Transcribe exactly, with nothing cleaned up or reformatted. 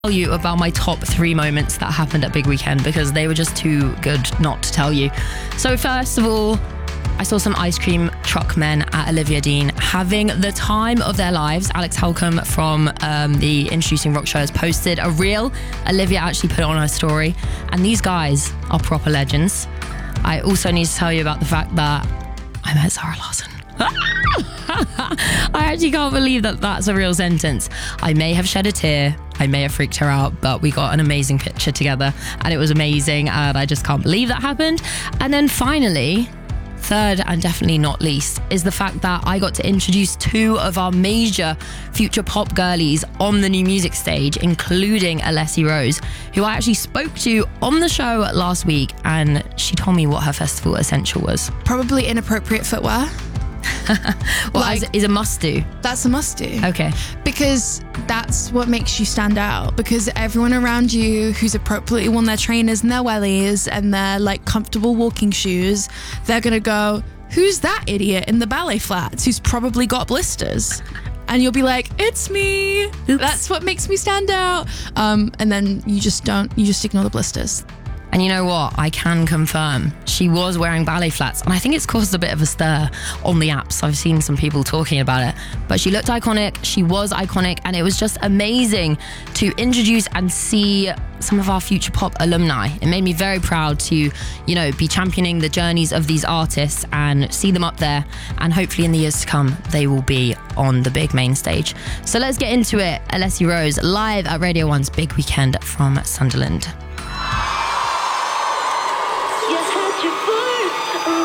Tell you about my top three moments that happened at Big Weekend because they were just too good not to tell you. So first of all, I saw some ice cream truck men at Olivia Dean having the time of their lives. Alex Halcombe from um, the Introducing Rock Show has posted a reel. Olivia actually put it on her story. And these guys are proper legends. I also need to tell you about the fact that I met Zara Larsson. I actually can't believe that that's a real sentence. I may have shed a tear. I may have freaked her out, but we got an amazing picture together and it was amazing. And I just can't believe that happened. And then finally, third and definitely not least, is the fact that I got to introduce two of our major future pop girlies on the New Music stage, including Alessi Rose, who I actually spoke to on the show last week, and she told me what her festival essential was. Probably inappropriate footwear. Well, like, is, is a must do. That's a must do. Okay. Because that's what makes you stand out. Because everyone around you who's appropriately worn their trainers and their wellies and their like comfortable walking shoes, they're going to go, who's that idiot in the ballet flats who's probably got blisters? And you'll be like, it's me. Oops. That's what makes me stand out. Um, and then you just don't, you just ignore the blisters. And you know what? I can confirm she was wearing ballet flats, and I think it's caused a bit of a stir on the apps. I've seen some people talking about it, but she looked iconic. She was iconic, and it was just amazing to introduce and see some of our future pop alumni. It made me very proud to, you know, be championing the journeys of these artists and see them up there. And hopefully in the years to come, they will be on the big main stage. So let's get into it. Alessi Rose live at Radio One's Big Weekend from Sunderland.